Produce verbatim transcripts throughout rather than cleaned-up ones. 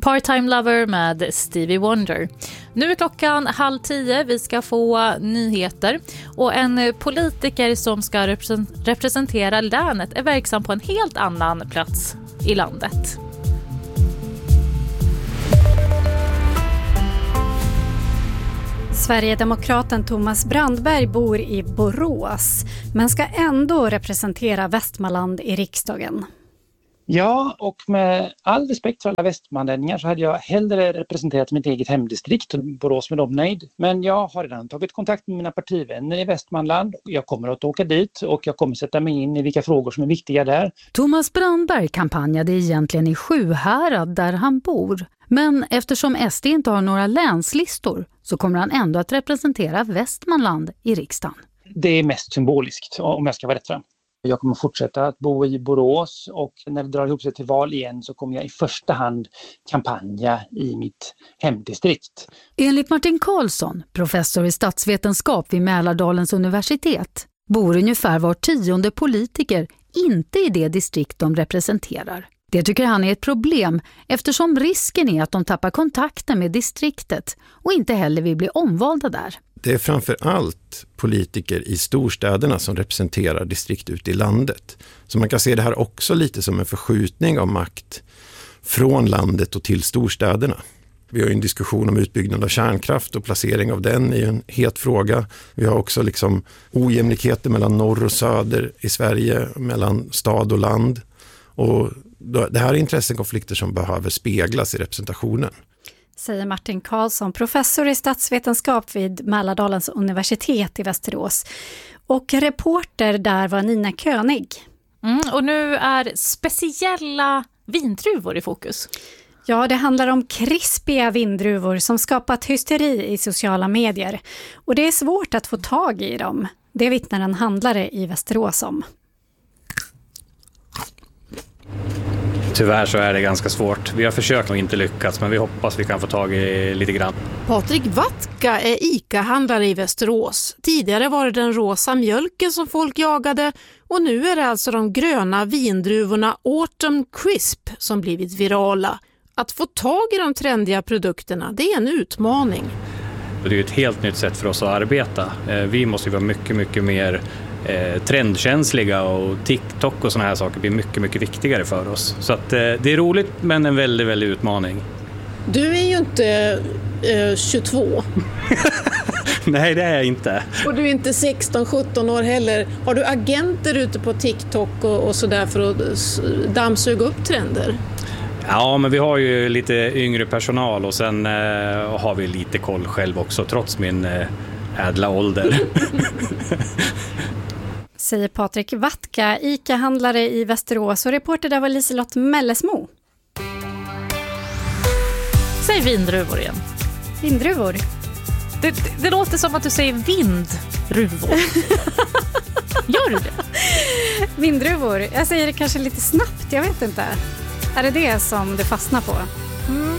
Part-Time Lover med Stevie Wonder. Nu är klockan halv tio, vi ska få nyheter och en politiker som ska representera länet är verksam på en helt annan plats i landet. Sverigedemokraten Thomas Brandberg bor i Borås men ska ändå representera Västmanland i riksdagen. Ja, och med all respekt för alla västmanlänningar så hade jag hellre representerat mitt eget hemdistrikt och Borås med dem nöjd. Men jag har redan tagit kontakt med mina partivänner i Västmanland. Jag kommer att åka dit och jag kommer sätta mig in i vilka frågor som är viktiga där. Thomas Brandberg kampanjade egentligen i Sjuhärad där han bor. Men eftersom S D inte har några länslistor så kommer han ändå att representera Västmanland i riksdagen. Det är mest symboliskt om jag ska vara rätt fram. Jag kommer fortsätta att bo i Borås och när det drar ihop sig till val igen så kommer jag i första hand kampanja i mitt hemdistrikt. Enligt Martin Karlsson, professor i statsvetenskap vid Mälardalens universitet, bor ungefär var tionde politiker inte i det distrikt de representerar. Det tycker han är ett problem eftersom risken är att de tappar kontakten med distriktet och inte heller vill bli omvalda där. Det är framför allt politiker i storstäderna som representerar distrikt ute i landet. Så man kan se det här också lite som en förskjutning av makt från landet och till storstäderna. Vi har ju en diskussion om utbyggnad av kärnkraft och placering av den är en het fråga. Vi har också liksom ojämlikheter mellan norr och söder i Sverige, mellan stad och land. Och det här är intressekonflikter som behöver speglas i representationen. Säger Martin Karlsson, professor i statsvetenskap vid Mälardalens universitet i Västerås. Och reporter där var Nina König. Mm, och nu är speciella vindruvor i fokus. Ja, det handlar om krispiga vindruvor som skapat hysteri i sociala medier. Och det är svårt att få tag i dem. Det vittnar en handlare i Västerås om. Tyvärr så är det ganska svårt. Vi har försökt och inte lyckats, men vi hoppas vi kan få tag i lite grann. Patrik Watka är ICA-handlare i Västerås. Tidigare var det den rosa mjölken som folk jagade och nu är det alltså de gröna vindruvorna Autumn Crisp som blivit virala. Att få tag i de trendiga produkterna, det är en utmaning. Det är ett helt nytt sätt för oss att arbeta. Vi måste vara mycket, mycket mer trendkänsliga och TikTok och såna här saker blir mycket, mycket viktigare för oss. Så att, det är roligt men en väldigt, väldigt utmaning. Du är ju inte eh, tjugotvå. Nej, det är jag inte. Och du är inte sexton sjutton år heller. Har du agenter ute på TikTok och, och sådär för att dammsuga upp trender? Ja, men vi har ju lite yngre personal och sen eh, har vi lite koll själv också trots min eh, ädla ålder. Säger Patrik Watka, ICA-handlare i Västerås, och reporter där var Liselott Mellesmo. Säg vindruvor igen. Vindruvor? Det, det, det låter som att du säger vindruvor. Gör du det? Vindruvor, jag säger det kanske lite snabbt, jag vet inte. Är det det som du fastnar på? Mm.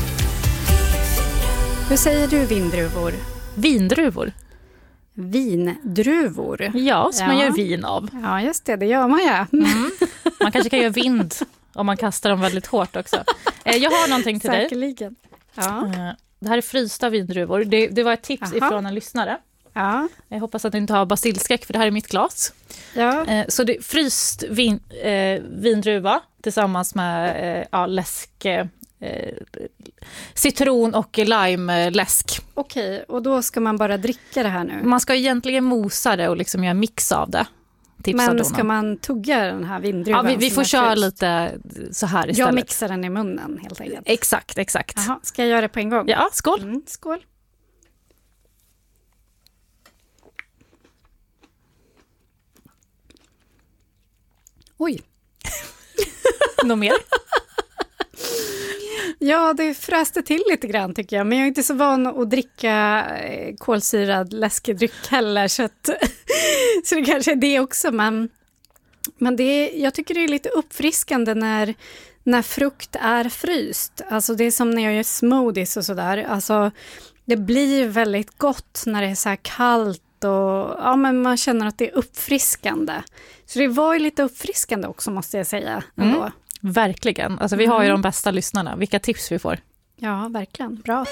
Hur säger du vindruvor? Vindruvor. Vindruvor. Ja, som ja. man gör vin av. Ja, just det, det gör man ja. Mm. Man kanske kan göra vind om man kastar dem väldigt hårt också. Jag har någonting till Säkerligen. dig. Ja. Det här är frysta vindruvor. Det, det var ett tips Aha. ifrån en lyssnare. Ja. Jag hoppas att du inte har basilskräck för det här är mitt glas. Ja. Så det är fryst vin, eh, vindruva tillsammans med eh, ja, läsk, eh, citron och lime-läsk. Okej, och då ska man bara dricka det här nu? Man ska egentligen mosa det och liksom göra mix av det. Men ska man tugga den här vindruvan? Ja, vi, vi får köra fryst. Lite så här istället. Jag mixar den i munnen helt enkelt. Exakt, exakt. Aha, ska jag göra det på en gång? Ja, skål. Mm, skål. Oj. Något mer? Ja, det fräste till lite grann tycker jag. Men jag är inte så van att dricka kolsyrad läskedryck heller. Så, att, så det kanske är det också. Men, men det är, jag tycker det är lite uppfriskande när, när frukt är fryst. Alltså det är som när jag gör smoothies och sådär. Alltså det blir väldigt gott när det är så här kallt. Och, ja, men man känner att det är uppfriskande. Så det var ju lite uppfriskande också måste jag säga. Mm. Verkligen. Alltså, vi har ju de bästa lyssnarna. Vilka tips vi får. Ja, verkligen. Bra